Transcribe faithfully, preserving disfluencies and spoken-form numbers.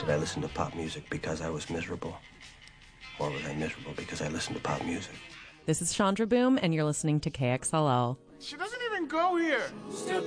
Did I listen to pop music because I was miserable? Or was I miserable because I listened to pop music? This is Chandra Boom, and you're listening to K X L L. She doesn't even go here. Step